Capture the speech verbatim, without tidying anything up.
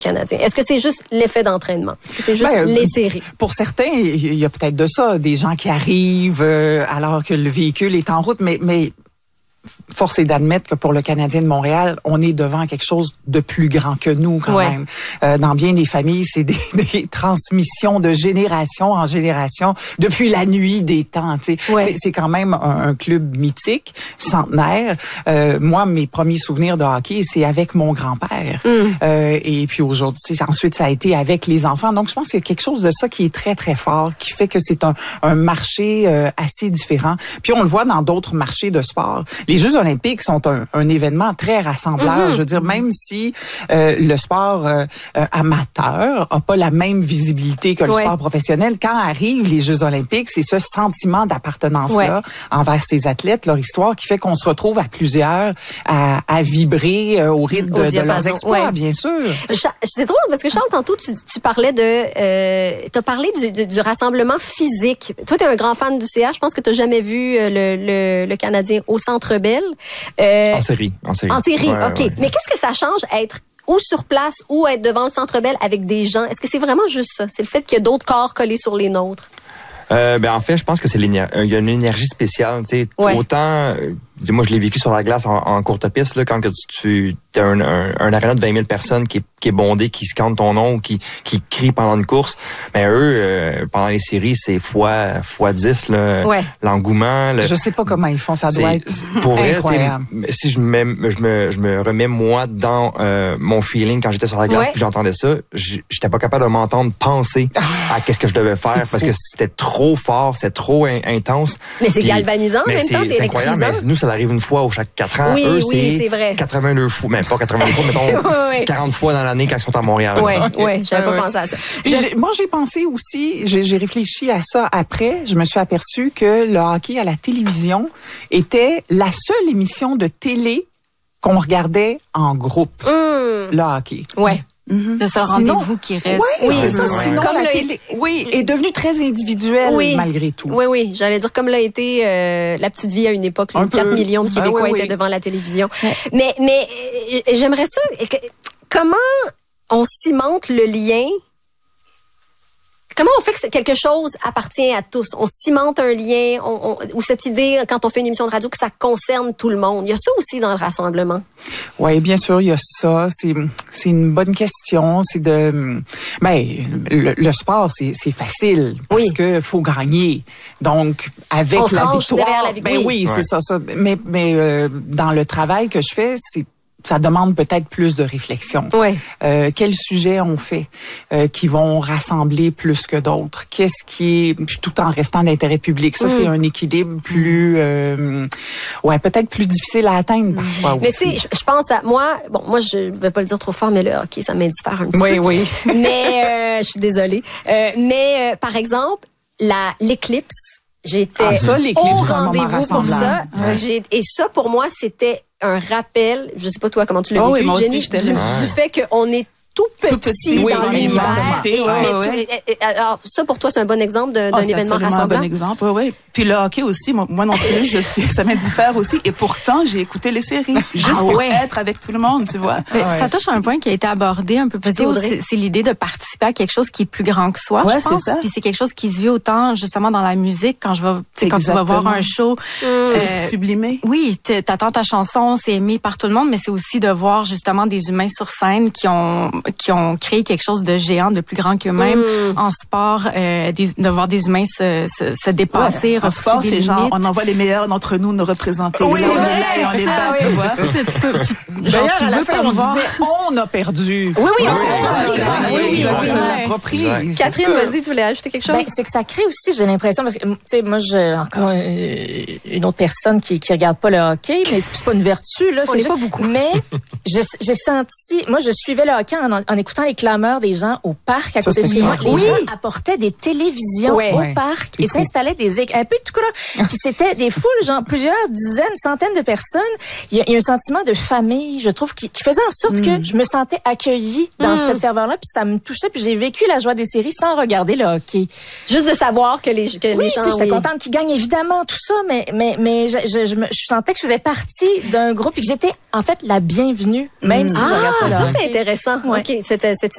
Canadien? Est-ce que c'est juste l'effet d'entraînement? Est-ce que c'est juste ben, les séries? Pour certains, il y a peut-être de ça, des gens qui arrivent euh, alors que le véhicule est en route, mais mais force est d'admettre que pour le Canadien de Montréal, on est devant quelque chose de plus grand que nous quand ouais. même. Euh, dans bien des familles, c'est des, des transmissions de génération en génération depuis la nuit des temps. Tu sais, ouais. c'est, c'est quand même un, un club mythique, centenaire. Euh, moi, mes premiers souvenirs de hockey, c'est avec mon grand-père. Mm. Euh, et puis aujourd'hui, ensuite, ça a été avec les enfants. Donc, je pense qu'il y a quelque chose de ça qui est très très fort, qui fait que c'est un, un marché euh, assez différent. Puis on le voit dans d'autres marchés de sport. Les Jeux olympiques sont un, un événement très rassembleur. Mm-hmm. Je veux dire, même si euh, le sport euh, euh, amateur a pas la même visibilité que le ouais. sport professionnel, quand arrivent les Jeux olympiques, c'est ce sentiment d'appartenance-là ouais. envers ces athlètes, leur histoire, qui fait qu'on se retrouve à plusieurs à, à vibrer euh, au rythme de, de leurs exploits, ouais. bien sûr. C'est drôle parce que Charles, tantôt, tu, tu parlais de... Euh, tu as parlé du, du, du rassemblement physique. Toi, tu es un grand fan du C H. Je pense que tu n'as jamais vu le, le, le Canadien au Centre Bell. Euh, en série, en série. En série, ouais, OK. Ouais. Mais qu'est-ce que ça change être ou sur place ou être devant le Centre Bell avec des gens? Est-ce que c'est vraiment juste ça? C'est le fait qu'il y a d'autres corps collés sur les nôtres? Euh, ben en fait, je pense que c'est l'énergie. Il y a une énergie spéciale, tu sais. Ouais. Autant, euh, moi je l'ai vécu sur la glace en, en courte piste là, quand que tu, tu as un, un, un aréna de vingt mille personnes qui est, qui est bondé, qui scande ton nom, qui qui crie pendant une course. Mais eux, euh, pendant les séries, c'est fois fois dix là, ouais. l'engouement. Le, je sais pas comment ils font, ça doit être pour vrai. Incroyable. Si je me je me je me remets moi dans euh, mon feeling quand j'étais sur la glace ouais. puis j'entendais ça, j'étais pas capable de m'entendre penser à qu'est-ce que je devais faire parce que c'était trop fort, c'était trop in- intense. Mais c'est puis, galvanisant en même c'est, temps, c'est, c'est incroyable. Mais nous, ça arrive une fois au chaque quatre ans. Oui, Eux, oui, c'est, c'est vrai. quatre-vingt-deux fois, mais pas quatre-vingt-deux fois, mettons oui, oui. quarante fois dans l'année quand ils sont à Montréal. Oui, okay. oui, j'avais pas ouais. pensé à ça. J'ai, moi, j'ai pensé aussi, j'ai, j'ai réfléchi à ça après. Je me suis aperçue que le hockey à la télévision était la seule émission de télé qu'on regardait en groupe. Mm. Le hockey. Ouais. Mm-hmm. De ce rendez-vous qui reste. Oui, oui c'est ça. Ouais. Sinon, comme la le... télé, oui, est devenue très individuelle oui. malgré tout. Oui, oui. J'allais dire comme l'a été euh, La Petite Vie à une époque. Où quatre millions de Québécois ah, oui, oui. étaient devant la télévision. Ouais. Mais, mais euh, j'aimerais ça. Comment on cimente le lien? Comment on fait que quelque chose appartient à tous? On cimente un lien, on, on, ou cette idée, quand on fait une émission de radio, que ça concerne tout le monde. Il y a ça aussi dans le rassemblement. Oui, bien sûr, il y a ça. C'est, c'est une bonne question. C'est de, ben, le, le sport, c'est, c'est facile parce oui. que faut gagner. Donc, avec on la victoire, la victoire. ben oui, ouais. c'est ça, ça. Mais, mais euh, dans le travail que je fais, c'est ça demande peut-être plus de réflexion. Ouais. Euh, quels sujets on fait euh, qui vont rassembler plus que d'autres? Qu'est-ce qui est, tout en restant d'intérêt public? Ça, mm. c'est un équilibre plus, euh, ouais, peut-être plus difficile à atteindre parfois mais aussi. Mais tu sais, je pense à moi, bon, moi, je vais pas le dire trop fort, mais le hockey, ça m'indiffère un petit oui, peu. Oui, oui. Mais, euh, je suis désolée. Euh, mais, euh, par exemple, la, l'éclipse, j'étais ah, ça, au rendez-vous pour ça. Ouais. J'ai, et ça, pour moi, c'était un rappel, je sais pas toi comment tu l'as oh vécu, oui, Jenny, aussi, du, du fait qu'on est tout petit, tout petit oui, dans oui, l'univers. Et, ouais, ouais. Tu, alors, ça, pour toi, c'est un bon exemple de, d'un oh, événement c'est rassemblant. un bon exemple, oui, oui. Puis le hockey aussi, moi, moi non plus, je suis, ça m'indiffère aussi. Et pourtant, j'ai écouté les séries, juste ah, pour ouais. être avec tout le monde, tu vois. Mais ouais. Ça touche à un point qui a été abordé un peu plus tôt. C'est, c'est l'idée de participer à quelque chose qui est plus grand que soi, ouais, je pense. C'est ça. Puis c'est quelque chose qui se vit autant, justement, dans la musique, quand je vais, tu sais, quand tu vas voir un show. Mmh. Euh, c'est sublimé. Oui, t'attends ta chanson, c'est aimé par tout le monde, mais c'est aussi de voir, justement, des humains sur scène qui ont, qui ont créé quelque chose de géant, de plus grand qu'eux-mêmes mmh. en sport, euh, des, de voir des humains se, se, se dépasser, ouais, en sport, c'est genre, on envoie les meilleurs d'entre nous nous représenter. Oui, on vrai, les, on les bat, tu vois. Tu peux, tu, genre, tu veux pas on voir. Disait, on a perdu. Oui, oui, on s'est l'approprie. Catherine, vas-y, tu voulais ajouter quelque chose? Ben, c'est que ça crée aussi, j'ai l'impression, parce que, tu sais, moi, je, encore euh, une autre personne qui, qui regarde pas le hockey, mais c'est pas une vertu, là. On c'est pas beaucoup. Mais, j'ai, j'ai senti, moi, je suivais le hockey en, en écoutant les clameurs des gens au parc à côté de chez moi. Les oui. gens apportaient des télévisions ouais. au ouais. parc et s'installaient des un peu tout cas. Puis c'était des foules, genre plusieurs dizaines, centaines de personnes. Il y a, il y a un sentiment de famille, je trouve, qui, qui faisait en sorte mm. que je me sentais accueillie dans mm. cette ferveur-là. Puis ça me touchait. Puis j'ai vécu la joie des séries sans regarder le hockey. Juste de savoir que les, que oui, les gens... Oui, j'étais oui. contente qu'ils gagnent, évidemment, tout ça. Mais mais mais je, je, je, me, je sentais que je faisais partie d'un groupe et que j'étais, en fait, la bienvenue, même mm. si ah, je regarde pas le ça, hockey. c'est intéressant. Ouais. OK, c'était cette